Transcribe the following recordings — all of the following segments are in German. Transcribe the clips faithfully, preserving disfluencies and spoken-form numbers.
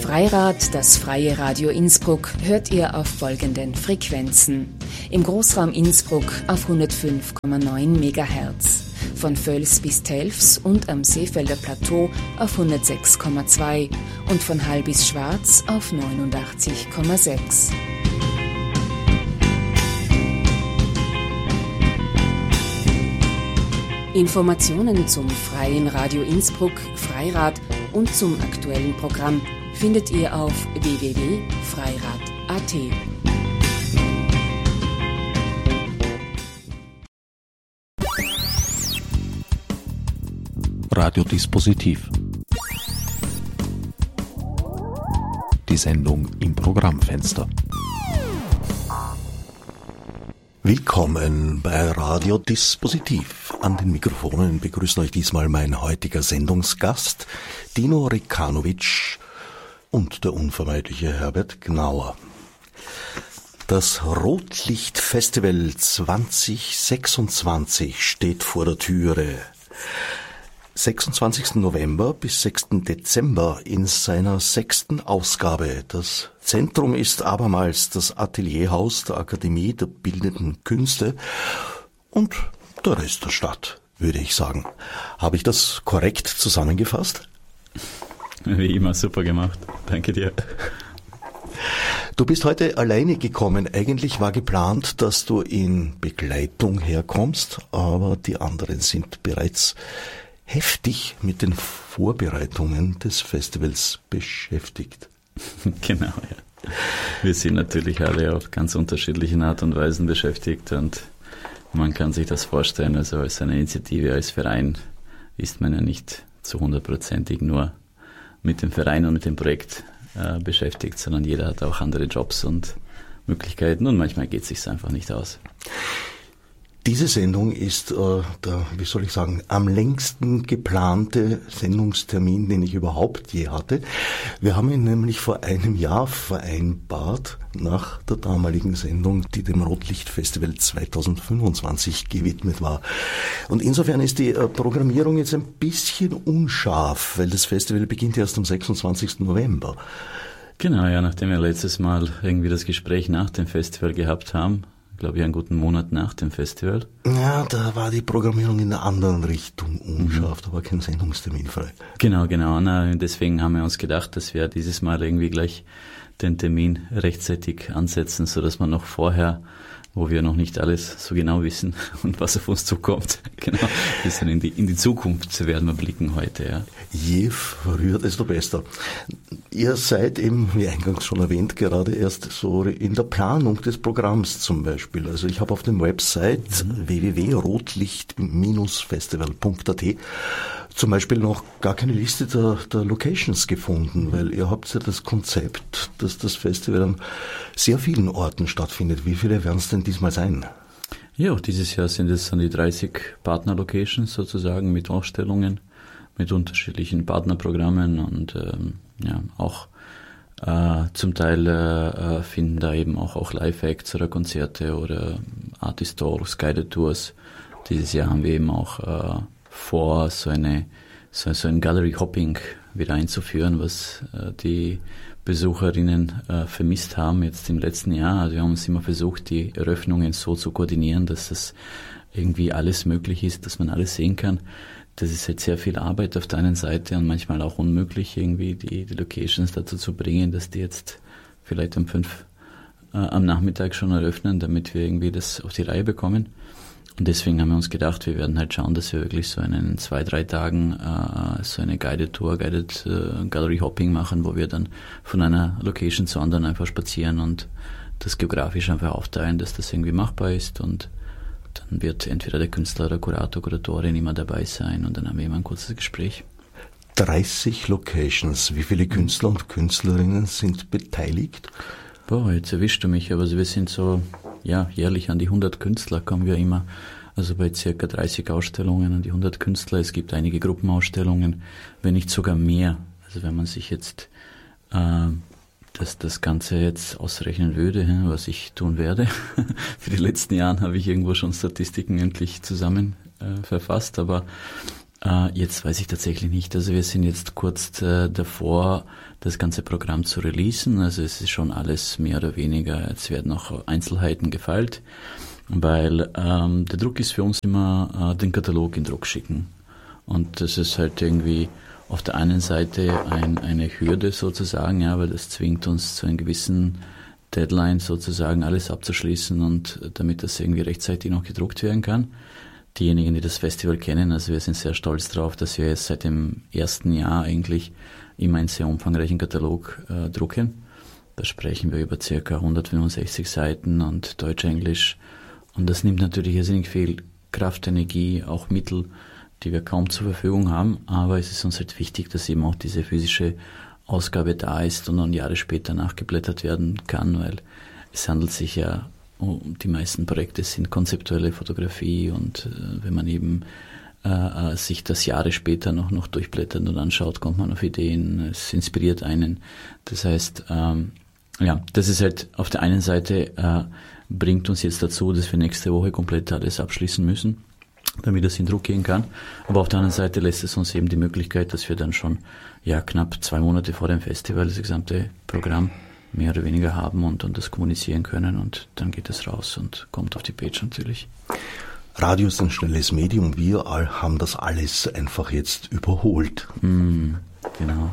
Freirad, das freie Radio Innsbruck, hört ihr auf folgenden Frequenzen. Im Großraum Innsbruck auf hundertfünf Komma neun Megahertz, von Völs bis Telfs und am Seefelder Plateau auf hundertsechs Komma zwei und von Hall bis Schwarz auf neunundachtzig Komma sechs. Informationen zum freien Radio Innsbruck, Freirad und zum aktuellen Programm findet ihr auf w w w punkt freirad punkt a t. Radiodispositiv. Die Sendung im Programmfenster. Willkommen bei Radiodispositiv. An den Mikrofonen begrüßt euch diesmal mein heutiger Sendungsgast, Dino Rekanovic und der unvermeidliche Herbert Gnauer. Das Rotlichtfestival zwanzig sechsundzwanzig steht vor der Türe. sechsundzwanzigsten November bis sechsten Dezember in seiner sechsten Ausgabe. Das Zentrum ist abermals das Atelierhaus der Akademie der Bildenden Künste und der Rest der Stadt, würde ich sagen. Habe ich das korrekt zusammengefasst? Wie immer, super gemacht. Danke dir. Du bist heute alleine gekommen. Eigentlich war geplant, dass du in Begleitung herkommst, aber die anderen sind bereits heftig mit den Vorbereitungen des Festivals beschäftigt. Genau, ja. Wir sind natürlich alle auf ganz unterschiedlichen Art und Weisen beschäftigt und man kann sich das vorstellen, also als eine Initiative, als Verein ist man ja nicht zu hundertprozentig nur mit dem Verein und mit dem Projekt äh, beschäftigt, sondern jeder hat auch andere Jobs und Möglichkeiten und manchmal geht es sich einfach nicht aus. Diese Sendung ist äh, der, wie soll ich sagen, am längsten geplante Sendungstermin, den ich überhaupt je hatte. Wir haben ihn nämlich vor einem Jahr vereinbart, nach der damaligen Sendung, die dem Rotlichtfestival zweitausendfünfundzwanzig gewidmet war. Und insofern ist die äh, Programmierung jetzt ein bisschen unscharf, weil das Festival beginnt erst am sechsundzwanzigsten November. Genau, ja, nachdem wir letztes Mal irgendwie das Gespräch nach dem Festival gehabt haben, glaube ich, einen guten Monat nach dem Festival. Ja, da war die Programmierung in einer anderen Richtung unscharf, mhm. Da war kein Sendungstermin frei. Genau, genau. Na, deswegen haben wir uns gedacht, dass wir dieses Mal irgendwie gleich den Termin rechtzeitig ansetzen, sodass man noch vorher, wo wir noch nicht alles so genau wissen und was auf uns zukommt, genau, ein bisschen in die, in die Zukunft werden wir blicken heute, ja. Je früher, desto besser. Ihr seid eben, wie eingangs schon erwähnt, gerade erst so in der Planung des Programms zum Beispiel. Also ich habe auf dem Website mhm. w w w punkt rotlicht festival punkt a t zum Beispiel noch gar keine Liste der, der Locations gefunden, weil ihr habt ja das Konzept, dass das Festival an sehr vielen Orten stattfindet. Wie viele werden es denn diesmal sein? Ja, dieses Jahr sind es an die dreißig Partner-Locations sozusagen mit Ausstellungen, mit unterschiedlichen Partnerprogrammen und ähm, ja auch äh, zum Teil äh, finden da eben auch, auch Live-Acts oder Konzerte oder Artist Talks, Guided Tours. Dieses Jahr haben wir eben auch äh, vor, so eine so, so ein Gallery Hopping wieder einzuführen, was äh, die Besucherinnen äh, vermisst haben jetzt im letzten Jahr. Also wir haben uns immer versucht, die Eröffnungen so zu koordinieren, dass das irgendwie alles möglich ist, dass man alles sehen kann. Das ist halt sehr viel Arbeit auf der einen Seite und manchmal auch unmöglich, irgendwie die, die Locations dazu zu bringen, dass die jetzt vielleicht um fünf äh, am Nachmittag schon eröffnen, damit wir irgendwie das auf die Reihe bekommen. Und deswegen haben wir uns gedacht, wir werden halt schauen, dass wir wirklich so einen zwei, drei Tagen äh, so eine Guided Tour, Guided äh, Gallery Hopping machen, wo wir dann von einer Location zur anderen einfach spazieren und das geografisch einfach aufteilen, dass das irgendwie machbar ist und dann wird entweder der Künstler oder Kurator, Kuratorin immer dabei sein und dann haben wir immer ein kurzes Gespräch. dreißig Locations. Wie viele Künstler und Künstlerinnen sind beteiligt? Boah, jetzt erwischst du mich, aber wir sind so, ja, jährlich an die hundert Künstler kommen wir immer. Also bei circa dreißig Ausstellungen an die hundert Künstler. Es gibt einige Gruppenausstellungen, wenn nicht sogar mehr. Also wenn man sich jetzt äh, das, das Ganze jetzt ausrechnen würde, was ich tun werde. Für die letzten Jahren habe ich irgendwo schon Statistiken endlich zusammen äh, verfasst, aber Äh, jetzt weiß ich tatsächlich nicht. Also wir sind jetzt kurz äh, davor, das ganze Programm zu releasen. Also es ist schon alles mehr oder weniger, jetzt werden noch Einzelheiten gefeilt, weil ähm, der Druck ist für uns immer äh, den Katalog in Druck schicken. Und das ist halt irgendwie auf der einen Seite ein, eine Hürde sozusagen, ja, weil das zwingt uns zu einem gewissen Deadline sozusagen alles abzuschließen und damit das irgendwie rechtzeitig noch gedruckt werden kann. Diejenigen, die das Festival kennen, also wir sind sehr stolz darauf, dass wir jetzt seit dem ersten Jahr eigentlich immer einen sehr umfangreichen Katalog äh, drucken. Da sprechen wir über circa hundertfünfundsechzig Seiten und Deutsch-Englisch. Und das nimmt natürlich irrsinnig viel Kraft, Energie, auch Mittel, die wir kaum zur Verfügung haben. Aber es ist uns halt wichtig, dass eben auch diese physische Ausgabe da ist und dann Jahre später nachgeblättert werden kann, weil es handelt sich ja, die meisten Projekte sind konzeptuelle Fotografie und äh, wenn man eben äh, sich das Jahre später noch, noch durchblättert und anschaut, kommt man auf Ideen, es inspiriert einen. Das heißt, ähm, ja, das ist halt auf der einen Seite äh, bringt uns jetzt dazu, dass wir nächste Woche komplett alles abschließen müssen, damit es in Druck gehen kann. Aber auf der anderen Seite lässt es uns eben die Möglichkeit, dass wir dann schon ja knapp zwei Monate vor dem Festival das gesamte Programm mehr oder weniger haben und, und das kommunizieren können und dann geht es raus und kommt auf die Page natürlich. Radio ist ein schnelles Medium, wir all haben das alles einfach jetzt überholt. Mm, genau.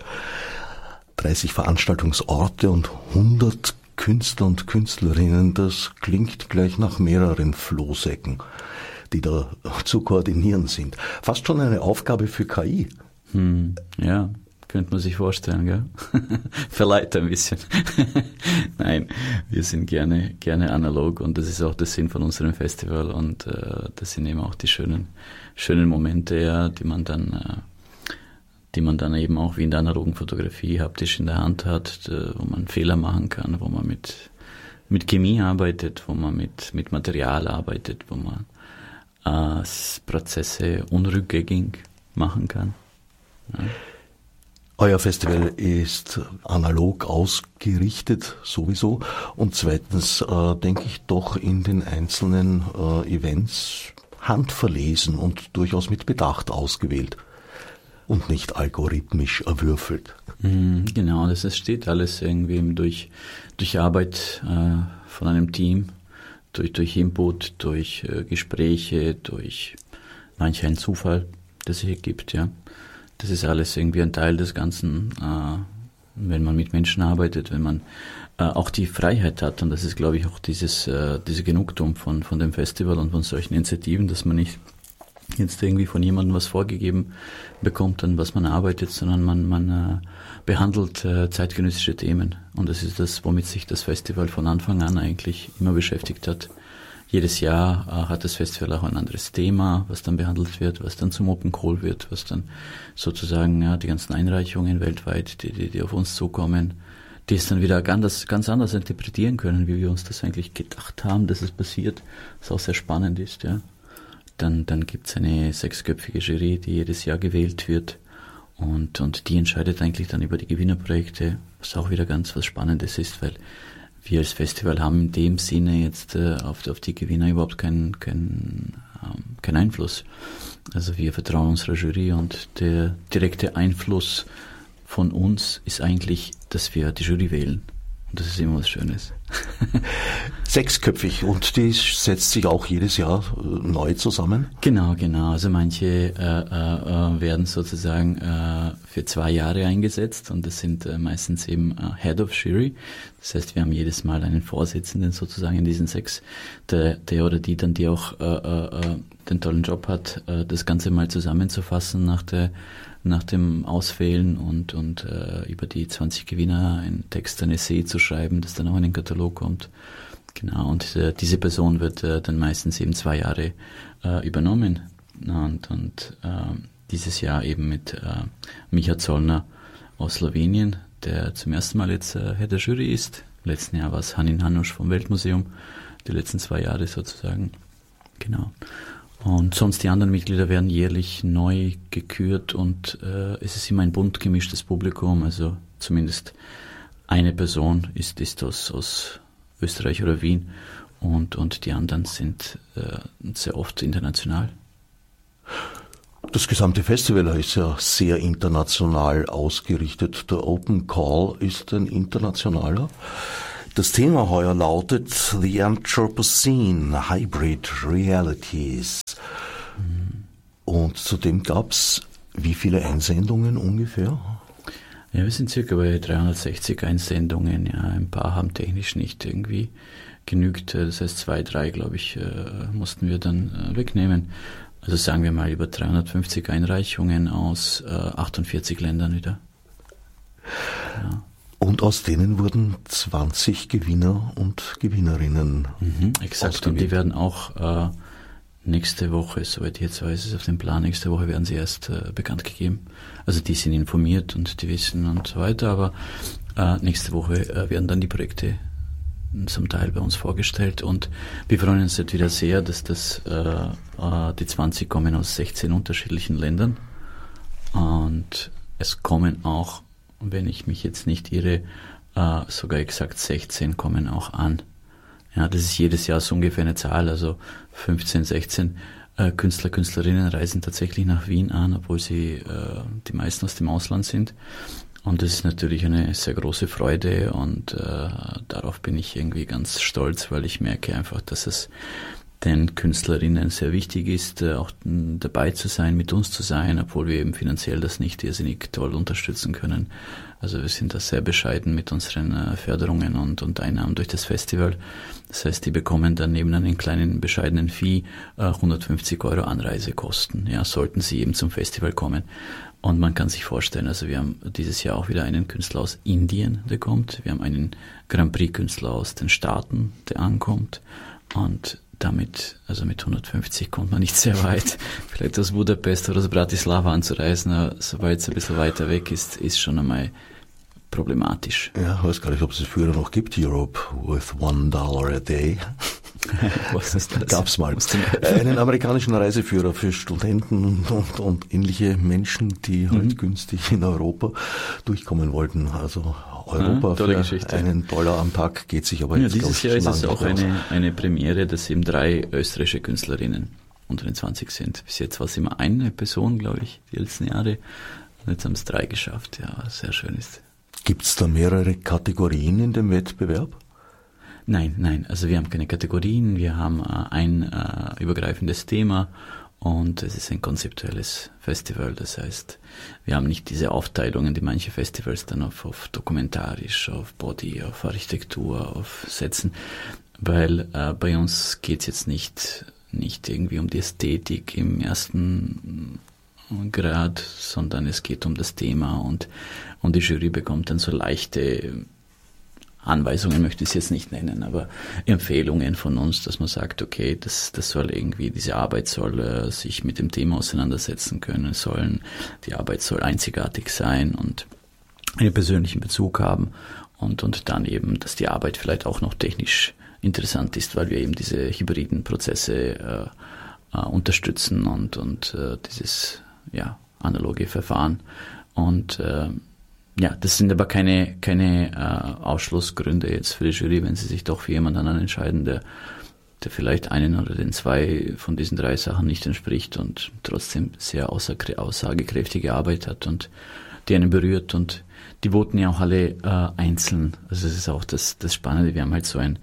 dreißig Veranstaltungsorte und hundert Künstler und Künstlerinnen, das klingt gleich nach mehreren Flohsäcken, die da zu koordinieren sind. Fast schon eine Aufgabe für K I. Hm, ja, könnte man sich vorstellen, gell? Verleiht ein bisschen. Nein, wir sind gerne gerne analog und das ist auch der Sinn von unserem Festival und äh, das sind eben auch die schönen schönen Momente, ja, die man dann äh, die man dann eben auch wie in der analogen Fotografie haptisch in der Hand hat, äh, wo man Fehler machen kann, wo man mit mit Chemie arbeitet, wo man mit mit Material arbeitet, wo man äh, Prozesse unrückgängig machen kann. Ja. Euer Festival ist analog ausgerichtet sowieso und zweitens äh, denke ich doch in den einzelnen äh, Events handverlesen und durchaus mit Bedacht ausgewählt und nicht algorithmisch erwürfelt. Mhm, genau, das, das steht alles irgendwie durch, durch Arbeit äh, von einem Team, durch, durch Input, durch äh, Gespräche, durch manch einen Zufall, das es hier gibt, ja. Das ist alles irgendwie ein Teil des Ganzen, äh, wenn man mit Menschen arbeitet, wenn man äh, auch die Freiheit hat. Und das ist, glaube ich, auch dieses äh, diese Genugtuung von, von dem Festival und von solchen Initiativen, dass man nicht jetzt irgendwie von jemandem was vorgegeben bekommt, an was man arbeitet, sondern man, man äh, behandelt äh, zeitgenössische Themen. Und das ist das, womit sich das Festival von Anfang an eigentlich immer beschäftigt hat. Jedes Jahr äh, hat das Festival auch ein anderes Thema, was dann behandelt wird, was dann zum Open Call wird, was dann sozusagen ja, die ganzen Einreichungen weltweit, die, die, die auf uns zukommen, die es dann wieder ganz, ganz anders interpretieren können, wie wir uns das eigentlich gedacht haben, dass es passiert, was auch sehr spannend ist. Ja. Dann, dann gibt es eine sechsköpfige Jury, die jedes Jahr gewählt wird und, und die entscheidet eigentlich dann über die Gewinnerprojekte, was auch wieder ganz was Spannendes ist, weil wir als Festival haben in dem Sinne jetzt äh, auf, auf die Gewinner überhaupt keinen kein, ähm, kein Einfluss. Also wir vertrauen unserer Jury und der direkte Einfluss von uns ist eigentlich, dass wir die Jury wählen. Und das ist immer was Schönes. Sechsköpfig und die setzt sich auch jedes Jahr neu zusammen? Genau, genau. Also manche äh, äh, werden sozusagen äh, für zwei Jahre eingesetzt und das sind äh, meistens eben äh, Head of Jury. Das heißt, wir haben jedes Mal einen Vorsitzenden sozusagen in diesen sechs, der, der oder die dann, die auch äh, äh, den tollen Job hat, äh, das Ganze mal zusammenzufassen nach der nach dem Auswählen und, und äh, über die zwanzig Gewinner einen Text, ein Essay zu schreiben, das dann auch in den Katalog kommt. Genau, und äh, diese Person wird äh, dann meistens eben zwei Jahre äh, übernommen. Und, und äh, dieses Jahr eben mit äh, Micha Zollner aus Slowenien, der zum ersten Mal jetzt äh, Head der Jury ist. Im letzten Jahr war es Hanin Hanusch vom Weltmuseum, die letzten zwei Jahre sozusagen. Genau. Und sonst die anderen Mitglieder werden jährlich neu gekürt und äh, es ist immer ein bunt gemischtes Publikum, also zumindest eine Person ist, ist aus, aus Österreich oder Wien und, und die anderen sind äh, sehr oft international. Das gesamte Festival ist ja sehr international ausgerichtet. Der Open Call ist ein internationaler. Das Thema heuer lautet The Anthropocene, Hybrid Realities. Und zudem gab's wie viele Einsendungen ungefähr? Ja, wir sind circa bei dreihundertsechzig Einsendungen. Ja, ein paar haben technisch nicht irgendwie genügt. Das heißt, zwei, drei, glaube ich, mussten wir dann wegnehmen. Also sagen wir mal über dreihundertfünfzig Einreichungen aus äh, achtundvierzig Ländern wieder. Ja. Und aus denen wurden zwanzig Gewinner und Gewinnerinnen. Mhm, exakt, und die werden auch äh, nächste Woche, soweit ich jetzt weiß, ist auf dem Plan, nächste Woche werden sie erst äh, bekannt gegeben. Also die sind informiert und die wissen und so weiter, aber äh, nächste Woche äh, werden dann die Projekte zum Teil bei uns vorgestellt, und wir freuen uns jetzt wieder sehr, dass das äh, die zwanzig kommen aus sechzehn unterschiedlichen Ländern, und es kommen auch, wenn ich mich jetzt nicht irre, äh, sogar exakt sechzehn kommen auch an. Ja, das ist jedes Jahr so ungefähr eine Zahl, also fünfzehn, sechzehn äh, Künstler, Künstlerinnen reisen tatsächlich nach Wien an, obwohl sie äh, die meisten aus dem Ausland sind. Und das ist natürlich eine sehr große Freude, und äh, darauf bin ich irgendwie ganz stolz, weil ich merke einfach, dass es den Künstlerinnen sehr wichtig ist, äh, auch m, dabei zu sein, mit uns zu sein, obwohl wir eben finanziell das nicht irrsinnig toll unterstützen können. Also wir sind da sehr bescheiden mit unseren äh, Förderungen und, und Einnahmen durch das Festival. Das heißt, die bekommen dann neben einem kleinen bescheidenen Fee äh, hundertfünfzig Euro Anreisekosten, ja, sollten sie eben zum Festival kommen. Und man kann sich vorstellen, also wir haben dieses Jahr auch wieder einen Künstler aus Indien, der kommt. Wir haben einen Grand Prix-Künstler aus den Staaten, der ankommt. Und damit, also mit hundertfünfzig kommt man nicht sehr weit. Vielleicht aus Budapest oder aus Bratislava anzureisen, aber sobald es ein bisschen weiter weg ist, ist schon einmal problematisch. Ja, ich weiß gar nicht, ob es es früher noch gibt, Europe with one dollar a day. Was ist das? Gab's mal. Einen amerikanischen Reiseführer für Studenten und, und, und ähnliche Menschen, die halt mhm. günstig in Europa durchkommen wollten. Also Europa ah, für Geschichte. Einen Dollar am Tag geht sich aber ja, jetzt, dieses Jahr ist es auch eine, eine Premiere, dass eben drei österreichische Künstlerinnen unter den zwanzig sind. Bis jetzt war es immer eine Person, glaube ich, die letzten Jahre. Und jetzt haben es drei geschafft, ja, was sehr schön ist. Gibt's da mehrere Kategorien in dem Wettbewerb? Nein, nein, also wir haben keine Kategorien, wir haben äh, ein äh, übergreifendes Thema, und es ist ein konzeptuelles Festival, das heißt, wir haben nicht diese Aufteilungen, die manche Festivals dann auf, auf dokumentarisch, auf Body, auf Architektur, auf setzen, weil äh, bei uns geht's jetzt nicht, nicht irgendwie um die Ästhetik im ersten Grad, sondern es geht um das Thema, und, und die Jury bekommt dann so leichte Anweisungen, möchte ich es jetzt nicht nennen, aber Empfehlungen von uns, dass man sagt, okay, das, das soll irgendwie, diese Arbeit soll äh, sich mit dem Thema auseinandersetzen können, sollen, die Arbeit soll einzigartig sein und einen persönlichen Bezug haben, und, und dann eben, dass die Arbeit vielleicht auch noch technisch interessant ist, weil wir eben diese hybriden Prozesse äh, äh, unterstützen und, und äh, dieses ja, analoge Verfahren, und äh, ja, das sind aber keine, keine äh, Ausschlussgründe jetzt für die Jury, wenn sie sich doch für jemanden anderen entscheiden, der, der vielleicht einen oder den zwei von diesen drei Sachen nicht entspricht und trotzdem sehr aussagekräftige Arbeit hat und die einen berührt, und die voten ja auch alle äh, einzeln. Also es ist auch das, das Spannende, wir haben halt so ein,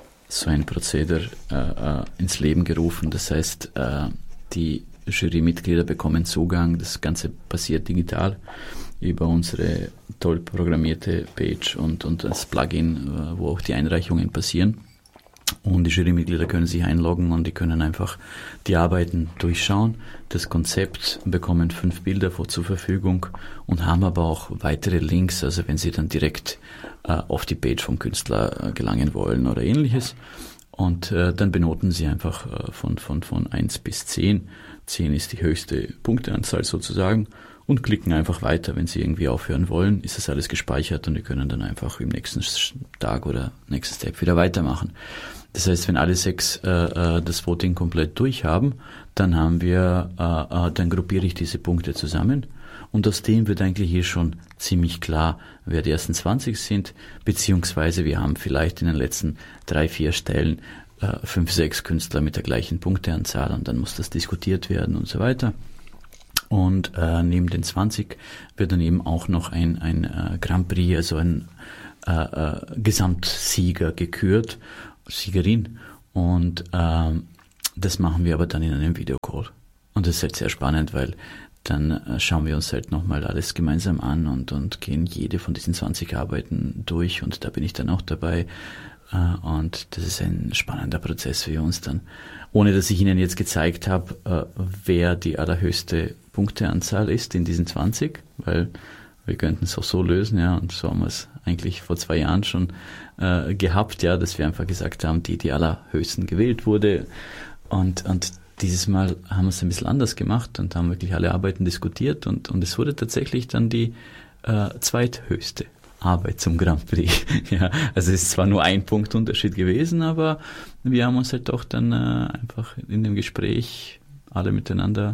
so ein Prozedere äh, ins Leben gerufen, das heißt, äh, die Jurymitglieder bekommen Zugang, das Ganze passiert digital über unsere toll programmierte Page und, und das Plugin, wo auch die Einreichungen passieren. Und die Jurymitglieder können sich einloggen und die können einfach die Arbeiten durchschauen. Das Konzept, bekommen fünf Bilder vor zur Verfügung und haben aber auch weitere Links, also wenn sie dann direkt äh, auf die Page vom Künstler äh, gelangen wollen oder ähnliches. Und äh, dann benoten sie einfach äh, von, von, von eins bis zehn. zehn ist die höchste Punkteanzahl sozusagen. Und klicken einfach weiter, wenn sie irgendwie aufhören wollen, ist das alles gespeichert und die können dann einfach im nächsten Tag oder nächsten Step wieder weitermachen. Das heißt, wenn alle sechs äh, das Voting komplett durch haben, dann haben wir, äh, dann gruppiere ich diese Punkte zusammen, und aus dem wird eigentlich hier schon ziemlich klar, wer die ersten zwanzig sind, beziehungsweise wir haben vielleicht in den letzten drei, vier Stellen äh, fünf, sechs Künstler mit der gleichen Punkteanzahl, und dann muss das diskutiert werden und so weiter. Und äh, neben den zwanzig wird dann eben auch noch ein, ein äh, Grand Prix, also ein äh, äh, Gesamtsieger gekürt, Siegerin. Und äh, das machen wir aber dann in einem Videocall. Und das ist halt sehr spannend, weil dann äh, schauen wir uns halt nochmal alles gemeinsam an und, und gehen jede von diesen zwanzig Arbeiten durch. Und da bin ich dann auch dabei. Äh, und das ist ein spannender Prozess für uns dann. Ohne dass ich Ihnen jetzt gezeigt habe, äh, wer die allerhöchste Punkteanzahl ist in diesen zwanzig, weil wir könnten es auch so lösen, ja, und so haben wir es eigentlich vor zwei Jahren schon äh, gehabt, ja, dass wir einfach gesagt haben, die, die allerhöchsten gewählt wurde. Und, und dieses Mal haben wir es ein bisschen anders gemacht und haben wirklich alle Arbeiten diskutiert und, und es wurde tatsächlich dann die äh, zweithöchste Arbeit zum Grand Prix. Ja, also es ist zwar nur ein Punkt Unterschied gewesen, aber wir haben uns halt doch dann äh, einfach in dem Gespräch alle miteinander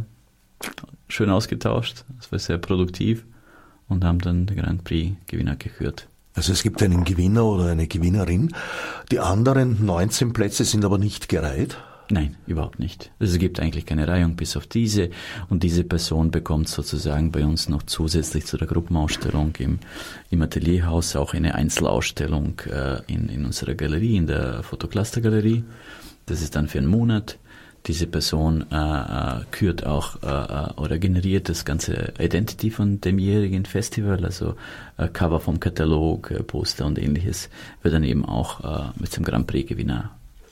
schön ausgetauscht. Es war sehr produktiv und haben dann den Grand Prix Gewinner gekürt. Also es gibt einen Gewinner oder eine Gewinnerin. Die anderen neunzehn Plätze sind aber nicht gereiht? Nein, überhaupt nicht. Also es gibt eigentlich keine Reihung bis auf diese und diese Person bekommt sozusagen bei uns noch zusätzlich zu der Gruppenausstellung im, im Atelierhaus auch eine Einzelausstellung äh, in, in unserer Galerie, in der Fotocluster-Galerie. Das ist dann für einen Monat. Diese Person äh, kürt auch äh, oder generiert das ganze Identity von demjenigen Festival, also äh, Cover vom Katalog, äh, Poster und ähnliches, wird dann eben auch äh, mit dem Grand Prix-Gewinner.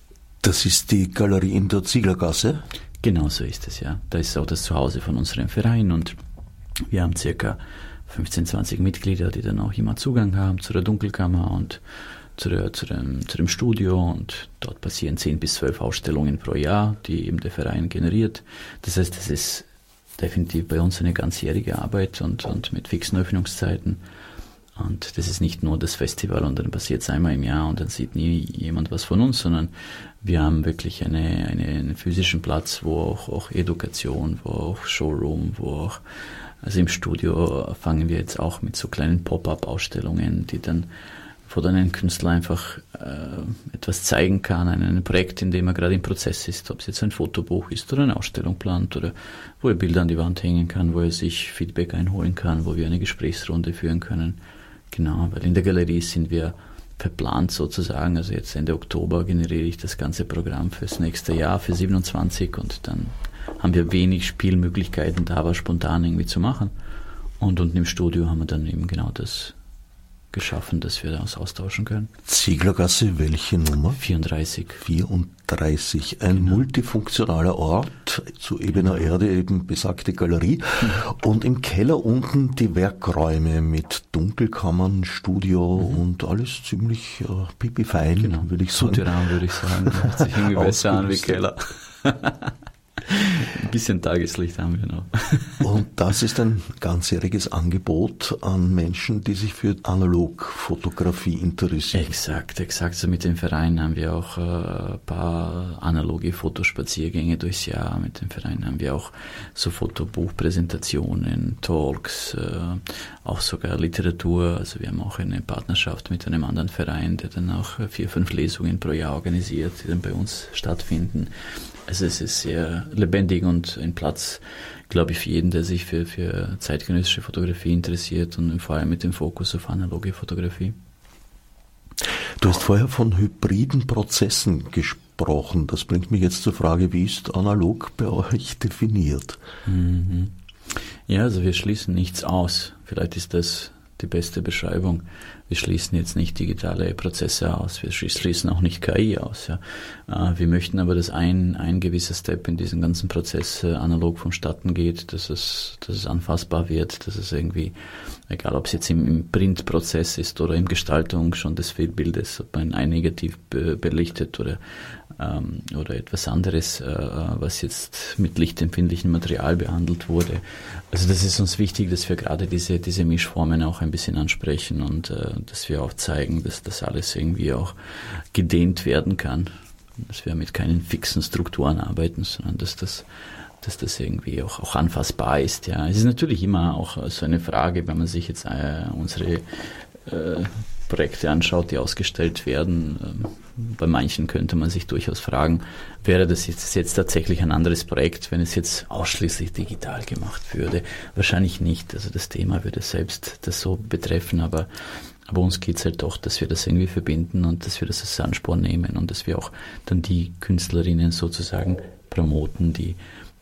Das ist die Galerie in der Zieglergasse? Genau so ist es, ja. Da ist auch das Zuhause von unserem Verein und wir haben circa fünfzehn, zwanzig Mitglieder, die dann auch immer Zugang haben zu der Dunkelkammer und zu, der, zu, dem, zu dem Studio und dort passieren zehn bis zwölf Ausstellungen pro Jahr, die eben der Verein generiert. Das heißt, das ist definitiv bei uns eine ganzjährige Arbeit und, und mit fixen Öffnungszeiten. Und das ist nicht nur das Festival und dann passiert es einmal im Jahr und dann sieht nie jemand was von uns, sondern wir haben wirklich eine, eine, einen physischen Platz, wo auch, auch Education, wo auch Showroom, wo auch, also im Studio fangen wir jetzt auch mit so kleinen Pop-up-Ausstellungen, die dann, wo dann ein Künstler einfach äh, etwas zeigen kann, ein, ein Projekt, in dem er gerade im Prozess ist, ob es jetzt ein Fotobuch ist oder eine Ausstellung plant oder wo er Bilder an die Wand hängen kann, wo er sich Feedback einholen kann, wo wir eine Gesprächsrunde führen können. Genau, weil in der Galerie sind wir verplant sozusagen, also jetzt Ende Oktober generiere ich das ganze Programm fürs nächste Jahr, für siebenundzwanzig und dann haben wir wenig Spielmöglichkeiten, da was spontan irgendwie zu machen. Und unten im Studio haben wir dann eben genau das geschaffen, dass wir das austauschen können. Zieglergasse, welche Nummer? vierunddreißig. vierunddreißig. Ein genau. multifunktionaler Ort, zu ebener genau. Erde eben besagte Galerie. Mhm. Und im Keller unten die Werkräume mit Dunkelkammern, Studio mhm. und alles ziemlich äh, pipifein, genau. würde ich sagen. Souterrain, würde ich sagen. Hört sich irgendwie besser an wie Keller. Ein bisschen Tageslicht haben wir noch. Und das ist ein ganzjähriges Angebot an Menschen, die sich für Analogfotografie interessieren. Exakt, exakt. So mit dem Verein haben wir auch ein paar analoge Fotospaziergänge durchs Jahr. Mit dem Verein haben wir auch so Fotobuchpräsentationen, Talks, auch sogar Literatur. Also wir haben auch eine Partnerschaft mit einem anderen Verein, der dann auch vier, fünf Lesungen pro Jahr organisiert, die dann bei uns stattfinden. Also es ist sehr lebendig und ein Platz, glaube ich, für jeden, der sich für, für zeitgenössische Fotografie interessiert und vor allem mit dem Fokus auf analoge Fotografie. Du hast vorher von hybriden Prozessen gesprochen. Das bringt mich jetzt zur Frage, wie ist analog bei euch definiert? Mhm. Ja, also wir schließen nichts aus. Vielleicht ist das die beste Beschreibung. Wir schließen jetzt nicht digitale Prozesse aus, wir schließen auch nicht K I aus. Ja. Wir möchten aber, dass ein, ein gewisser Step in diesem ganzen Prozess analog vonstatten geht, dass es, dass es anfassbar wird, dass es irgendwie, egal ob es jetzt im, im Printprozess ist oder im Gestaltung schon des Bildbildes, ob man ein negativ be- belichtet oder ähm, oder etwas anderes, äh, was jetzt mit lichtempfindlichem Material behandelt wurde. Also das ist uns wichtig, dass wir gerade diese, diese Mischformen auch ein bisschen ansprechen und äh, dass wir auch zeigen, dass das alles irgendwie auch gedehnt werden kann, dass wir mit keinen fixen Strukturen arbeiten, sondern dass das, dass das irgendwie auch, auch anfassbar ist. Ja, es ist natürlich immer auch so eine Frage, wenn man sich jetzt äh, unsere äh, Projekte anschaut, die ausgestellt werden, äh, bei manchen könnte man sich durchaus fragen, wäre das jetzt, jetzt tatsächlich ein anderes Projekt, wenn es jetzt ausschließlich digital gemacht würde? Wahrscheinlich nicht. Also das Thema würde selbst das so betreffen, aber, aber uns geht es halt doch, dass wir das irgendwie verbinden und dass wir das als Ansporn nehmen und dass wir auch dann die Künstlerinnen sozusagen promoten, die,